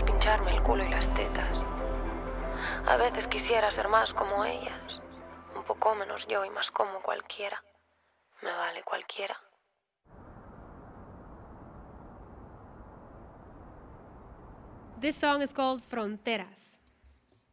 pincharme el culo y las tetas. A veces quisiera ser más como ellas. Un poco menos yo y más como cualquiera. Me vale cualquiera. This song is called Fronteras.